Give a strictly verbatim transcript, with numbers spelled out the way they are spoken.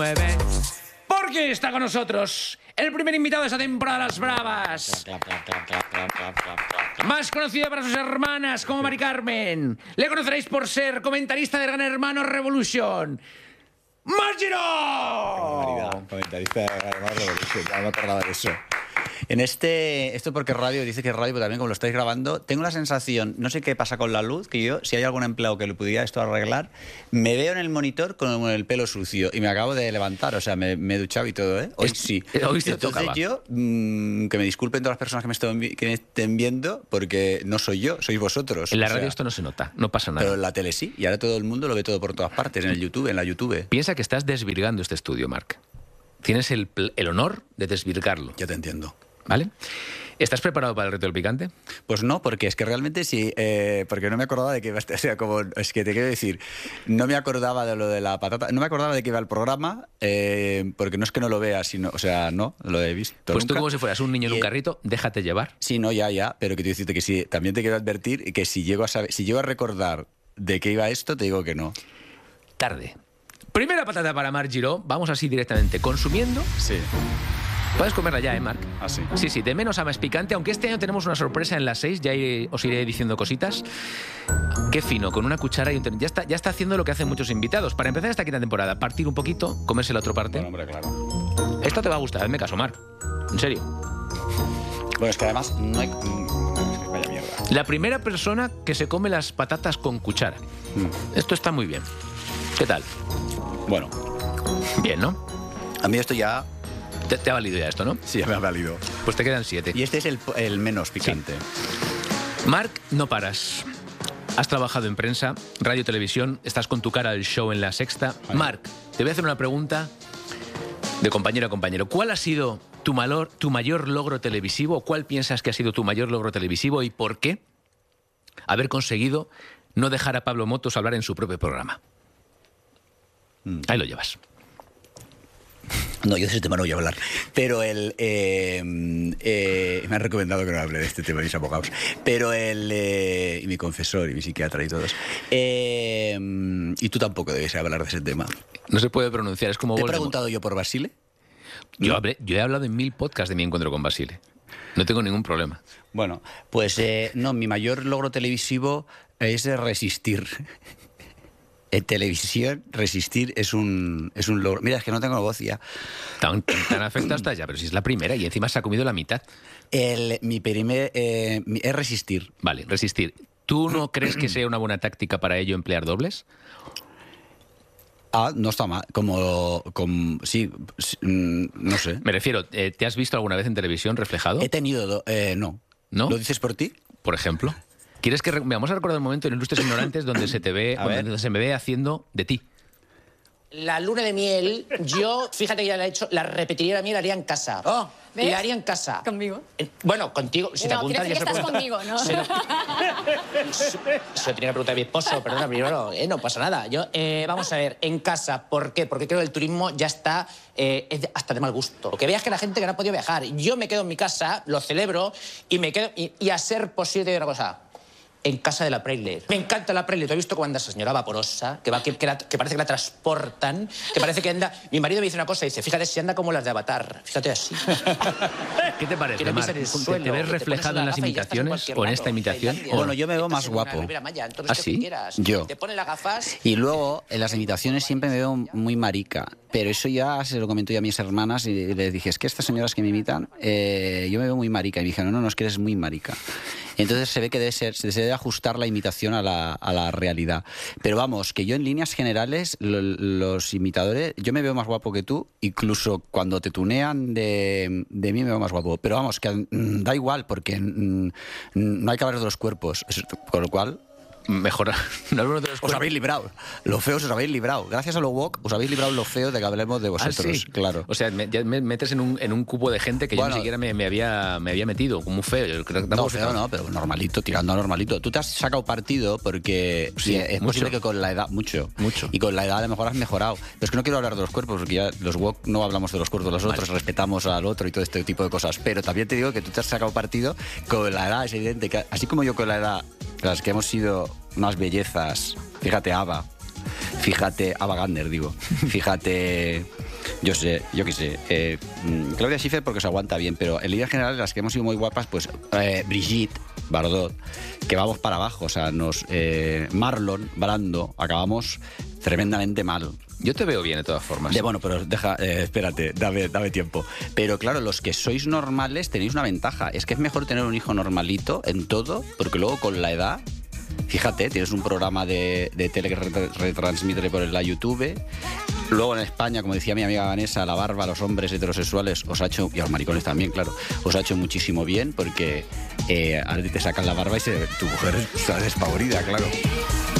Porque está con nosotros el primer invitado de esta temporada de Las Bravas. Más conocido para sus hermanas como Mari Carmen. Le conoceréis por ser comentarista de Gran Hermano Revolution. ¡Marc Giró! Comentarista de Gran Hermano Revolution, ya me acordaba de eso. En este, esto porque radio, dice que es radio, pero también como lo estáis grabando, tengo la sensación, no sé qué pasa con la luz, que yo, si hay algún empleado que le pudiera esto arreglar, me veo en el monitor con el pelo sucio y me acabo de levantar, o sea, me, me he duchado y todo, ¿eh? Hoy es, sí. Hoy te Entonces tocaba. yo, mmm, que me disculpen todas las personas que me, estén, que me estén viendo, porque no soy yo, sois vosotros. En la o sea, radio esto no se nota, no pasa nada. pero en la tele sí, y ahora todo el mundo lo ve todo por todas partes, en el YouTube, en la YouTube. Piensa que estás desvirgando este estudio, Marc. Tienes el, el honor de desvirgarlo. Ya te entiendo. ¿Vale? ¿Estás preparado para el reto del picante? Pues no, porque es que realmente sí, eh, porque no me acordaba de que iba a estar, o sea, como, es que te quiero decir, no me acordaba de lo de la patata, no me acordaba de que iba el programa, eh, porque no es que no lo vea, sino, o sea, no, lo he visto Pues nunca. tú como si fueras un niño en Y, un carrito, déjate llevar. Sí, no, ya, ya, pero que te decirte que sí, también te quiero advertir que si llego a saber, si llego a recordar de qué iba esto, te digo que no. Tarde. Primera patata para Marc Giró, vamos así directamente, consumiendo. Sí. Puedes comerla ya, ¿eh, Marc? Ah, sí. Sí, sí, de menos a más picante, aunque este año tenemos una sorpresa en las seis, ya iré- os iré diciendo cositas. Qué fino, con una cuchara y un... ten- Ya está, ya está haciendo lo que hacen muchos invitados. Para empezar esta quinta temporada, partir un poquito, comerse la otra parte. Bueno, hombre, claro. Esto te va a gustar, hazme caso, Marc. En serio. Bueno, es que además no hay... mm, es que vaya mierda. La primera persona que se come las patatas con cuchara. Mm. Esto está muy bien. ¿Qué tal? Bueno, Bien, ¿no? a mí esto ya, Te, te ha valido ya esto, ¿no? sí, ya me ha valido. Pues te quedan siete. Y este es el, el menos picante. Marc, no paras. Has trabajado en prensa, radio, televisión, estás con tu cara al show en La Sexta. Ay. Marc, te voy a hacer una pregunta de compañero a compañero. ¿Cuál ha sido tu, malor, tu mayor logro televisivo? ¿Cuál piensas que ha sido tu mayor logro televisivo y por qué haber conseguido no dejar a Pablo Motos hablar en su propio programa? Mm. Ahí lo llevas. No, yo de ese tema no voy a hablar. Pero el... eh, eh, me han recomendado que no hable de este tema mis abogados. Pero el... Eh, y mi confesor y mi psiquiatra y todos. Eh, y tú tampoco debes hablar de ese tema. No se puede pronunciar, es como ¿Te he Voldemort. preguntado yo por Basile? Yo, hablé- yo he hablado en mil podcasts de mi encuentro con Basile. No tengo ningún problema. Bueno, pues eh, no, mi mayor logro televisivo es de resistir. En televisión, resistir es un, es un logro. Mira, es que no tengo voz ya. Tan, tan afectado está ya, pero si es la primera y encima se ha comido la mitad. El, mi primer... Eh, mi- es resistir. Vale, resistir. ¿Tú no crees que sea una buena táctica para ello emplear dobles? Ah, no está mal. Como... como sí, sí, mm, no sé. Me refiero, eh, ¿te has visto alguna vez en televisión reflejado? He tenido... do- eh, no. ¿No? ¿Lo dices por ti? Por ejemplo. ¿Quieres que re- vamos a recordar un momento en Ilustres Ignorantes donde se te ve, A ver. donde se me ve haciendo de ti? La luna de miel, yo, fíjate que ya la he hecho, la repetiría la miel, la haría en casa. Oh, ¿ves? La haría en casa. ¿Conmigo? Eh, Bueno, contigo, si te No, apuntas... quiero decir ya que se estás puede- conmigo, ¿no? Se lo, se lo tenía que preguntar a mi esposo, perdona, primero, eh, no pasa nada. Yo, eh, vamos a ver, en casa, ¿por qué? Porque creo que el turismo ya está eh, es de- hasta de mal gusto. Que veas que la gente que no ha podido viajar, yo me quedo en mi casa, lo celebro y me quedo... Y, y a ser posible, te digo una cosa... En casa de la Preisler. Me encanta la Preisler. ¿Tú has visto cómo anda esa señora vaporosa? Que, va, que, que, la- que parece que la transportan. Que parece que anda... Mi marido me dice una cosa. Dice, fíjate si anda como las de Avatar. Fíjate así. ¿Qué te parece, Que no Marc? pisa en el ¿Te- suelo, ¿Te ves que te pones reflejado una en las gafa y ya estás en imitaciones cualquier o en lado. esta imitación? Tailandia. Bueno, yo me veo Estás más en una guapo. Riviera Maya, en todo ¿Ah, sitio sí? que quieras. Yo. Te pones las gafas... Y luego, en las imitaciones siempre me veo muy marica. Pero eso ya se lo comento yo a mis hermanas y les dije, es que estas señoras que me imitan, eh, yo me veo muy marica. Y me dijeron, no, no, es que eres muy marica. Entonces se ve que debe ser, se debe ajustar la imitación a la, a la realidad. Pero vamos, que yo en líneas generales, lo- los imitadores, yo me veo más guapo que tú, incluso cuando te tunean de, de mí me veo más guapo. Pero vamos, que mm, da igual, porque mm, no hay que hablar de los cuerpos. Es- Con lo cual... Mejor. No hablo de los Os cuerpos. habéis librado. Lo feo os habéis librado. Gracias a lo woke os habéis librado lo feo de que hablemos de Ah, vosotros. sí. Claro. O sea, me, ya me metes en un, en un cubo de gente que yo Bueno. ni siquiera me, me había, me había metido, como un feo. Yo creo que No, tampoco- feo no, pero normalito, tirando a normalito. Tú te has sacado partido porque Sí, sí, es mucho. posible que con la edad, mucho, Mucho. y con la edad a lo mejor has mejorado. Pero es que no quiero hablar de los cuerpos, porque ya los woke no hablamos de los cuerpos de los otros, respetamos al otro y todo este tipo de cosas. Pero también te digo que tú te has sacado partido con la edad, es evidente que así como yo con la edad, las que hemos sido unas bellezas, fíjate Ava, fíjate Ava Gardner, digo, fíjate Yo sé, yo qué sé. Eh, Claudia Schiffer porque se aguanta bien, pero en líneas generales las que hemos sido muy guapas, pues eh, Brigitte Bardot, que vamos para abajo, o sea, nos eh, Marlon Brando, acabamos tremendamente mal. Yo te veo bien de todas formas. De, bueno, pero deja, eh, espérate, dame, dame tiempo. Pero claro, los que sois normales tenéis una ventaja. Es que es mejor tener un hijo normalito en todo, porque luego con la edad, fíjate, tienes un programa de, de tele que retransmite por la YouTube. Luego en España, como decía mi amiga Vanessa, la barba a los hombres heterosexuales os ha hecho, y a los maricones también, claro, os ha hecho muchísimo bien, porque eh, ahora te sacan la barba y se, tu mujer está despavorida, claro.